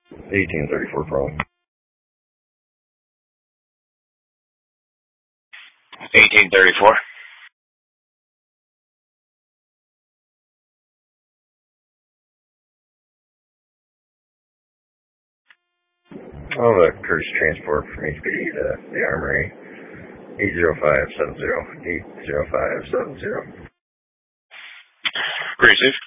1834 problem. 1834. I'll have a Curtis transport from HPD to the Armory. 80570. 80570. Receive.